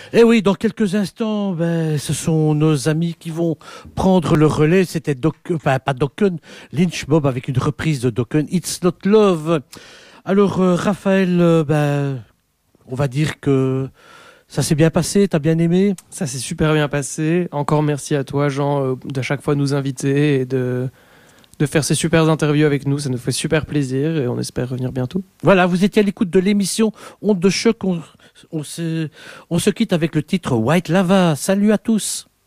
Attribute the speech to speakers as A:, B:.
A: Et oui, dans quelques instants, ce sont nos amis qui vont prendre le relais. C'était pas Dokken, Lynch Mob avec une reprise de Dokken, It's Not Love. Alors, Raphaël, on va dire que ça s'est bien passé, t'as bien aimé?
B: Ça s'est super bien passé. Encore merci à toi, Jean, d'à chaque fois nous inviter et de faire ces super interviews avec nous. Ça nous fait super plaisir et on espère revenir bientôt.
A: Voilà, vous étiez à l'écoute de l'émission Onde de choc. On se quitte avec le titre White Lava. Salut à tous.